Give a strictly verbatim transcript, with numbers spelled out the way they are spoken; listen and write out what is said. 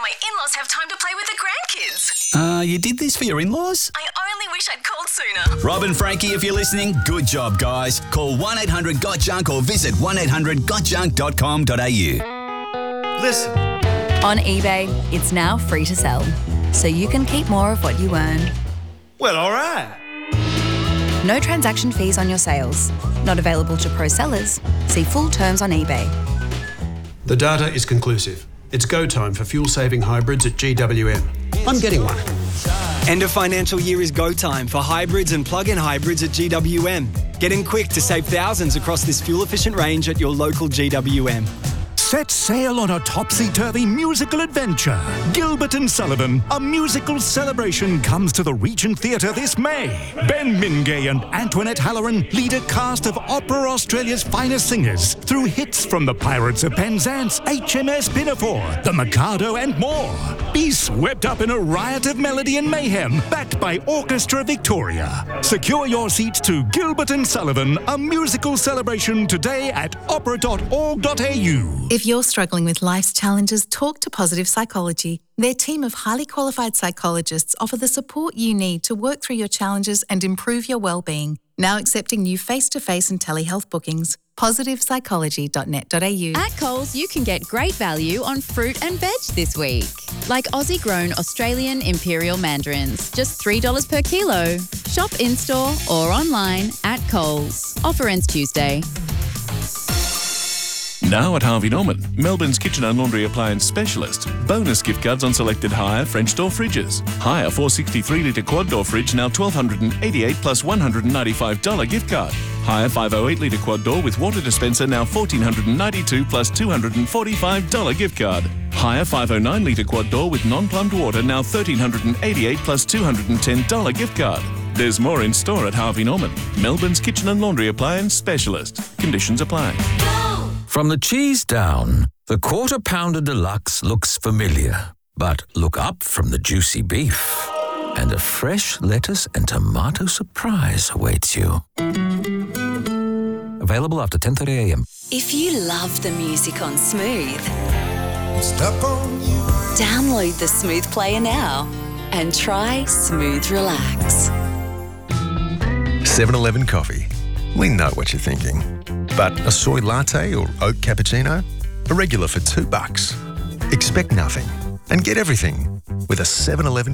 my in-laws have time to play with the grandkids. Uh, you did this for your in-laws? I only wish I'd called sooner. Rob and Frankie, if you're listening, good job, guys. Call one eight hundred got junk or visit one eight hundred got junk dot com dot a u. Listen. On eBay, it's now free to sell, so you can keep more of what you earn. Well, all right. No transaction fees on your sales. Not available to pro sellers. See full terms on eBay. The data is conclusive. It's go time for fuel-saving hybrids at G W M. I'm getting one. End of financial year is go time for hybrids and plug-in hybrids at G W M. Get in quick to save thousands across this fuel-efficient range at your local G W M. Set sail on a topsy-turvy musical adventure. Gilbert and Sullivan, a musical celebration, comes to the Regent Theatre this May. Ben Mingay and Antoinette Halloran lead a cast of Opera Australia's finest singers through hits from the Pirates of Penzance, H M S Pinafore, The Mikado and more. Be swept up in a riot of melody and mayhem, backed by Orchestra Victoria. Secure your seats to Gilbert and Sullivan, a musical celebration today at opera dot org dot a u. If you're struggling with life's challenges, talk to Positive Psychology. Their team of highly qualified psychologists offer the support you need to work through your challenges and improve your well-being. Now accepting new face-to-face and telehealth bookings. positive psychology dot net dot a u. At Coles, you can get great value on fruit and veg this week. Like Aussie-grown Australian Imperial Mandarins, just three dollars per kilo. Shop in-store or online at Coles. Offer ends Tuesday. Now at Harvey Norman, Melbourne's kitchen and laundry appliance specialist. Bonus gift cards on selected Hire French door fridges. Hire four sixty-three litre quad door fridge now twelve eighty-eight plus one hundred ninety-five dollars gift card. Hire five oh eight litre quad door with water dispenser now fourteen ninety-two plus two hundred forty-five dollars gift card. Hire five oh nine litre quad door with non-plumbed water now thirteen eighty-eight plus two hundred ten dollars gift card. There's more in store at Harvey Norman, Melbourne's kitchen and laundry appliance specialist. Conditions apply. From the cheese down, the Quarter Pounder Deluxe looks familiar. But look up from the juicy beef, and a fresh lettuce and tomato surprise awaits you. Available after ten thirty a m. If you love the music on Smooth, Stuck on you. download the Smooth Player now and try Smooth Relax. seven eleven Coffee. We know what you're thinking. But a soy latte or oat cappuccino? A regular for two bucks. Expect nothing and get everything with a seven eleven